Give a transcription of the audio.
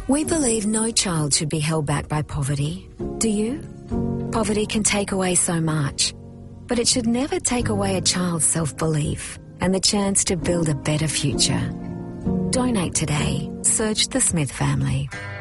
We believe no child should be held back by poverty. Do you? Poverty can take away so much, but it should never take away a child's self-belief and the chance to build a better future. Donate today. Search the Smith family.